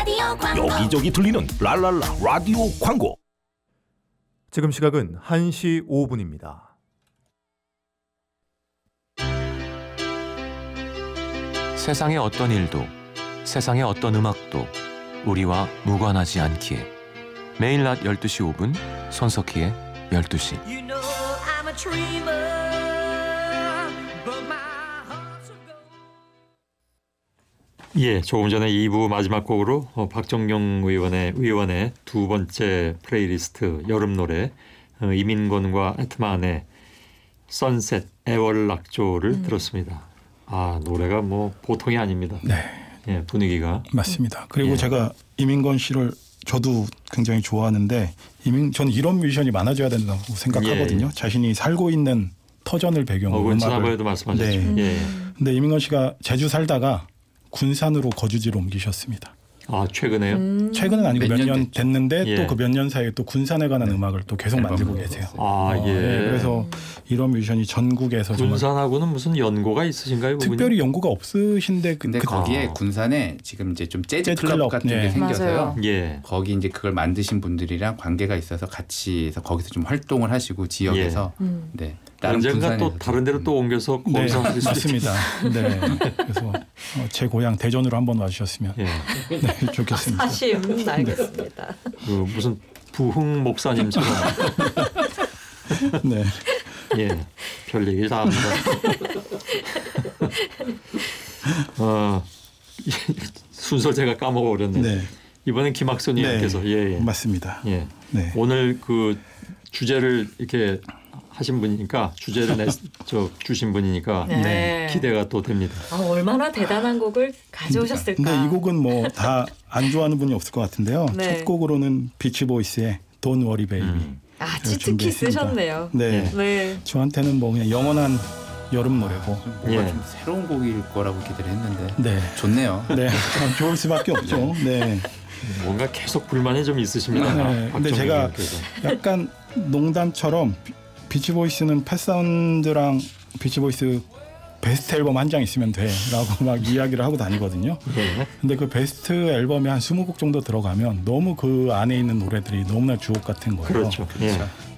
라디오 광고. 여기저기 들리는 랄랄라 라디오 광고. 지금 시각은 1시 5분입니다. 세상의 어떤 일도, 세상의 어떤 음악도 우리와 무관하지 않기에 매일 낮 12시 5분 손석희의 12시. You know I'm a dreamer, but my heart's a gold. 예, 조금 전에 2부 마지막 곡으로 박정용 의원의 두 번째 플레이리스트 여름 노래 이민권과 애트만의 선셋 애월락조를 들었습니다. 아, 노래가 뭐 보통이 아닙니다. 네, 예, 분위기가. 맞습니다. 그리고 예. 제가 이민권 씨를 저도 굉장히 좋아하는데 저는 이런 뮤지션이 많아져야 된다고 생각하거든요. 예. 자신이 살고 있는 터전을 배경으로 지난번에도 말씀하셨죠. 네. 예. 근데 이민권 씨가 제주 살다가 군산으로 거주지로 옮기셨습니다. 아, 최근에요? 최근은 아니고 몇 몇 년 년 됐는데 예. 또 그 몇 년 사이에 또 군산에 관한 음악을 또 계속 만들고 계세요. 아, 예. 그래서 이런 뮤지션이 전국에서 정말 군산하고는 무슨 연고가 있으신가요? 그분이? 특별히 연구가 없으신데 근데 거기에 군산에 지금 이제 좀 재즈 클럽 같은 게 네. 생겨서요. 맞아요. 예. 거기 이제 그걸 만드신 분들이랑 관계가 있어서 같이 해서 거기서 좀 활동을 하시고 지역에서 네. 다른 언젠가 또 군산에서 다른 데로 또 옮겨서 네, 거기서 하실 수도 맞습니다. 네, 그래서 제 고향 대전으로 한번 와주셨으면 예. 네, 좋겠습니다. 사실 알겠습니다. 그 무슨 부흥 목사님처럼 네, 예, 별 얘기 다 합니다. 순서 제가 까먹어버렸네요. 네, 이번엔 김학선 의원께서 예. 맞습니다. 예. 네, 오늘 그 주제를 이렇게 하신 분이니까 주제를 주신 분이니까 네. 기대가 또 됩니다. 아, 얼마나 대단한 곡을 가져오셨을까. 근데 이 곡은 뭐 다 안 좋아하는 분이 없을 것 같은데요. 네. 첫 곡으로는 비치보이스의 Don't Worry Baby. 아, 제가 치트키 준비했습니다. 쓰셨네요. 네, 네. 저한테는 뭐 그냥 영원한 여름 노래고. 뭔가 예. 좀 새로운 곡일 거라고 기대를 했는데 네, 좋네요. 네, 참 좋을 수밖에 없죠. 네. 뭔가 계속 불만이 좀 있으십니다. 네, 근데 박정희 제가 의원께서. 약간 농담처럼 비치보이스는 팻사운드랑 비치보이스 베스트 앨범 한 장 있으면 돼라고 막 이야기를 하고 다니거든요. 예. 근데 그 베스트 앨범에 한 20곡 정도 들어가면 너무 그 안에 있는 노래들이 너무나 주옥 같은 거예요. 그렇죠. 예.